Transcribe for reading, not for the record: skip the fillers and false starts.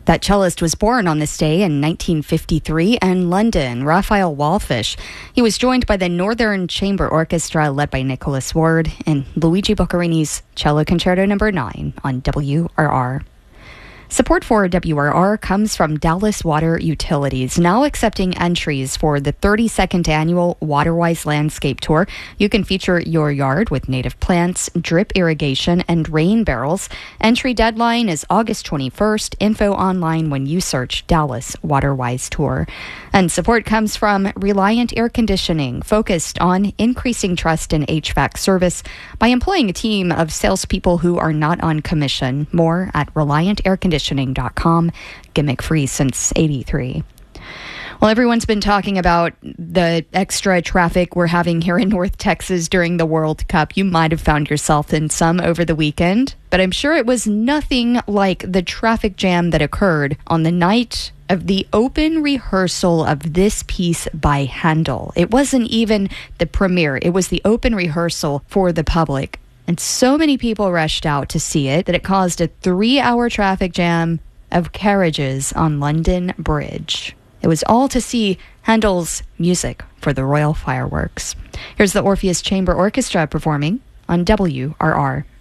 That cellist was born on this day in 1953 in London, Raphael Wallfish. He was joined by the Northern Chamber Orchestra led by Nicholas Ward and Luigi Boccherini's Cello Concerto No. 9 on WRR. Support for WRR comes from Dallas Water Utilities, now accepting entries for the 32nd annual Waterwise Landscape Tour. You can feature your yard with native plants, drip irrigation, and rain barrels. Entry deadline is August 21st. Info online when you search Dallas Waterwise Tour. And support comes from Reliant Air Conditioning, focused on increasing trust in HVAC service by employing a team of salespeople who are not on commission. More at ReliantAirConditioning.com. Gimmick free since '83. Well, everyone's been talking about the extra traffic we're having here in North Texas during the World Cup. You might have found yourself in some over the weekend, but I'm sure it was nothing like the traffic jam that occurred on the night of the open rehearsal of this piece by Handel. It wasn't even the premiere. It was the open rehearsal for the public. And so many people rushed out to see it that it caused a 3-hour traffic jam of carriages on London Bridge. It was all to see Handel's music for the Royal Fireworks. Here's the Orpheus Chamber Orchestra performing on WRR.